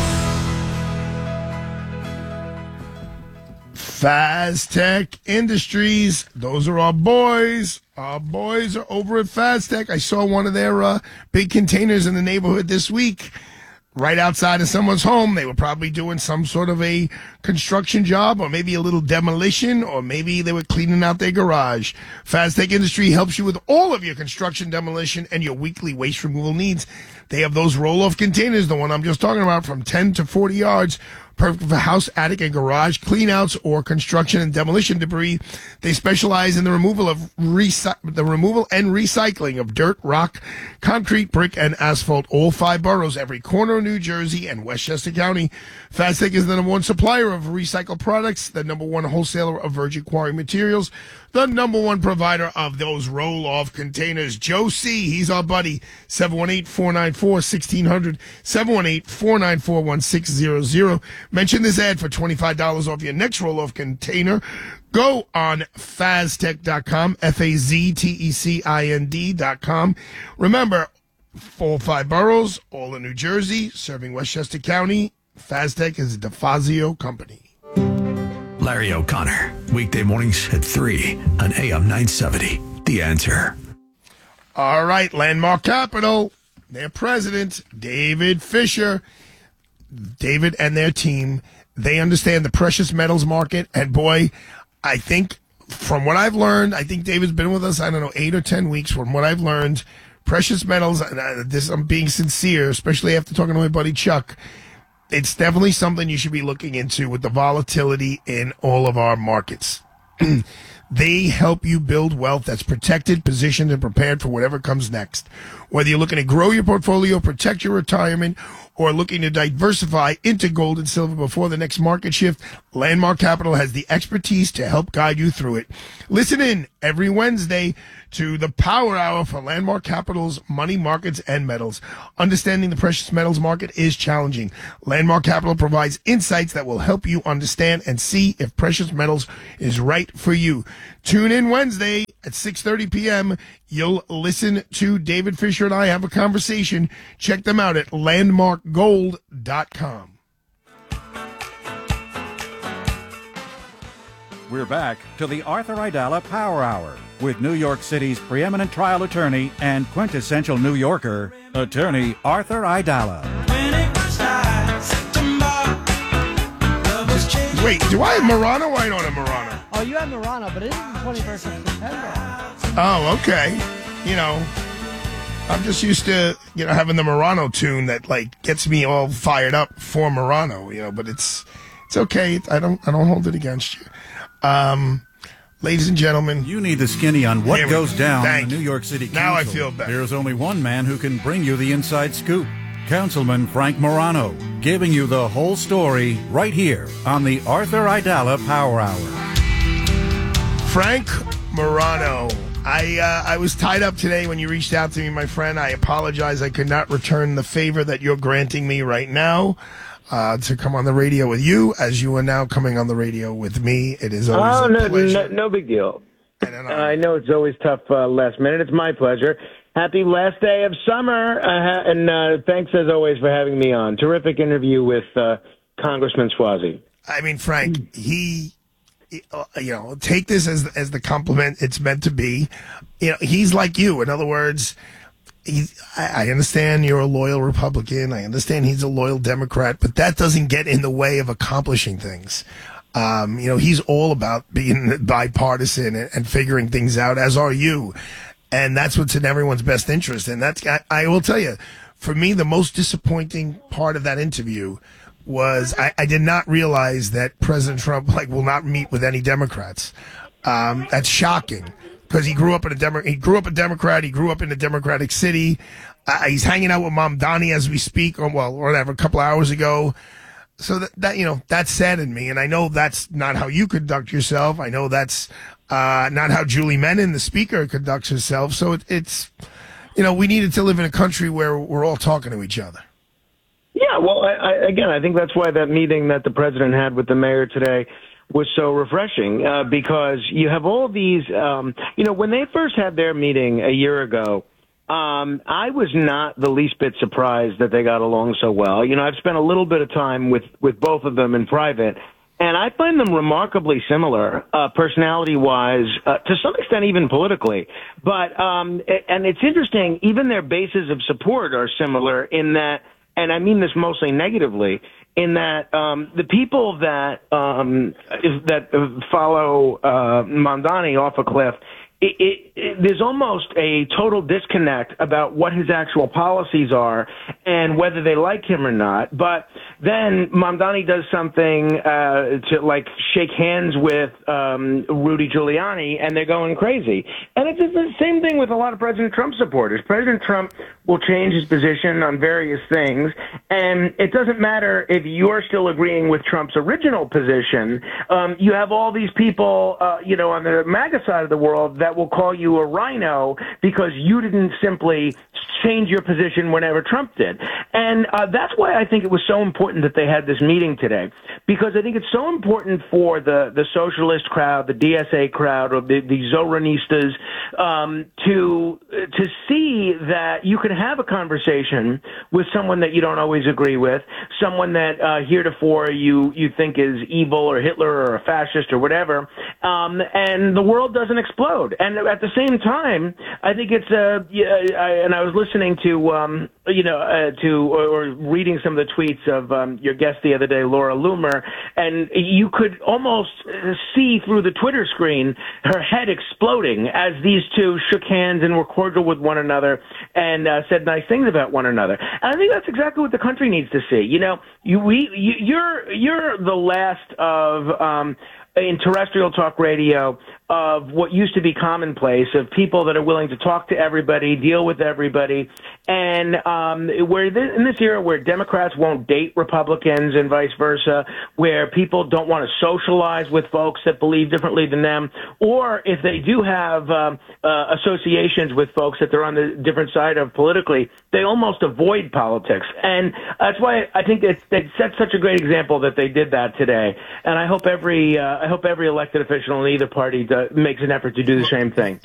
Faztech Industries. Those are our boys. Our boys are over at Faztech. I saw one of their uh, big containers in the neighborhood this week. Right outside of someone's home. They were probably doing some sort of a construction job, or maybe a little demolition, or maybe they were cleaning out their garage. Faztech Industry helps you with all of your construction, demolition, and your weekly waste removal needs. They have those roll-off containers, the one I'm just talking about, from ten to forty yards. Perfect for house, attic, and garage cleanouts or construction and demolition debris. They specialize in the removal of recy- the removal and recycling of dirt, rock, concrete, brick, and asphalt. All five boroughs, every corner of New Jersey and Westchester County. Faztech is the number one supplier of recycled products, the number one wholesaler of virgin quarry materials, the number one provider of those roll-off containers. Joe C., he's our buddy, seven one eight, four nine four, one six zero zero, seven one eight, four nine four, one six zero zero. Mention this ad for twenty-five dollars off your next roll-off container. Go on faztech dot com, F A Z T E C I N D dot com. Remember, all five boroughs, all in New Jersey, serving Westchester County. Faztech is a DeFazio company. Larry O'Connor, weekday mornings at three on A M nine seventy. The Answer. All right, Landmark Capital. their president, David Fisher, David and their team, they understand the precious metals market. And boy, I think from what I've learned, I think David's been with us, I don't know, eight or ten weeks. From what I've learned, precious metals, and this, I'm being sincere, especially after talking to my buddy Chuck, it's definitely something you should be looking into with the volatility in all of our markets. They help you build wealth that's protected, positioned, and prepared for whatever comes next. Whether you're looking to grow your portfolio, protect your retirement, or looking to diversify into gold and silver before the next market shift, Landmark Capital has the expertise to help guide you through it. Listen in every Wednesday to the Power Hour for Landmark Capital's money markets and metals. Understanding the precious metals market is challenging. Landmark Capital provides insights that will help you understand and see if precious metals is right for you. Tune in Wednesday at six thirty p.m. You'll listen to David Fisher and I have a conversation. Check them out at landmark gold dot com. We're back to the Arthur Aidala Power Hour with New York City's preeminent trial attorney and quintessential New Yorker, attorney Arthur Aidala. Wait, do I have Murano or I don't have Murano? Oh, you have Murano, but it is the twenty-first of September. Oh, okay. You know, I'm just used to, you know, having the Murano tune that like gets me all fired up for Murano, you know, but it's it's okay. I don't I don't hold it against you. Um, ladies and gentlemen, you need the skinny on what goes go. down Thank in the New York City Council. Now I feel better. There's only one man who can bring you the inside scoop. Councilman Frank Morano, giving you the whole story right here on the Arthur Aidala Power Hour. Frank Morano. I uh, I was tied up today when you reached out to me, my friend. I apologize. I could not return the favor that you're granting me right now uh, to come on the radio with you, as you are now coming on the radio with me. It is always oh, a no, pleasure. no, no big deal. Uh, I know it's always tough uh, last minute. It's my pleasure. Happy last day of summer, uh, ha- and uh, thanks as always for having me on. Terrific interview with uh, Congressman Suozzi. I mean, Frank, he, uh, you know, take this as as the compliment it's meant to be. You know, he's like you. In other words, he's, I, I understand you're a loyal Republican. I understand he's a loyal Democrat, but that doesn't get in the way of accomplishing things. Um, you know, he's all about being bipartisan and, and figuring things out, as are you. And that's what's in everyone's best interest. And that's, I, I will tell you, for me, the most disappointing part of that interview was I, I did not realize that President Trump like will not meet with any Democrats. Um, that's shocking because he grew up in a Demo- he grew up a Democrat. He grew up in a Democratic city. Uh, he's hanging out with Mamdani as we speak, or well, whatever, a couple hours ago. So that, that, you know, that saddened me. And I know that's not how you conduct yourself. I know that's uh, not how Julie Menin, the speaker, conducts herself. So it, it's, you know, we needed to live in a country where we're all talking to each other. Yeah, well, I, I, again, I think that's why that meeting that the president had with the mayor today was so refreshing, uh, because you have all these, um, you know, when they first had their meeting a year ago, Um, I was not the least bit surprised that they got along so well. You know, I've spent a little bit of time with, with both of them in private, and I find them remarkably similar, uh, personality-wise, uh, to some extent even politically. But, um, and it's interesting, even their bases of support are similar in that, and I mean this mostly negatively, in that um, the people that um, that follow uh, Mamdani off a cliff, It, it, it, there's almost a total disconnect about what his actual policies are and whether they like him or not. But then Mamdani does something uh, to like shake hands with um, Rudy Giuliani, and they're going crazy. And it's the same thing with a lot of President Trump supporters. President Trump will change his position on various things, and it doesn't matter if you're still agreeing with Trump's original position. Um, you have all these people, uh, you know, on the MAGA side of the world that will call you a rhino because you didn't simply change your position whenever Trump did. And uh, that's why I think it was so important that they had this meeting today, because I think it's so important for the, the socialist crowd, the D S A crowd, or the, the Zoranistas, um, to to see that you can have a conversation with someone that you don't always agree with, someone that uh, heretofore you, you think is evil or Hitler or a fascist or whatever, um, and the world doesn't explode. And at the same time, I think it's a, uh, I, and I was listening listening to, um, you know, uh, to or, or reading some of the tweets of um, your guest the other day, Laura Loomer, and you could almost see through the Twitter screen her head exploding as these two shook hands and were cordial with one another and uh, said nice things about one another. And I think that's exactly what the country needs to see. You know, you we you, you're you're the last of um, in terrestrial talk radio of what used to be commonplace, of people that are willing to talk to everybody, deal with everybody. And um, we're in this era where Democrats won't date Republicans and vice versa, where people don't want to socialize with folks that believe differently than them, or if they do have um, uh, associations with folks that they're on the different side of politically, they almost avoid politics. And that's why I think that they set such a great example that they did that today. And I hope every uh, I hope every elected official in either party does, makes an effort to do the same thing.